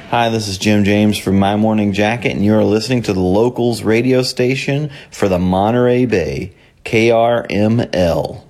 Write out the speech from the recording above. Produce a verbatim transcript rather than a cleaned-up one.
Hi, this is Jim James from My Morning Jacket, and you are listening to the Locals radio station for the Monterey Bay, K R M L.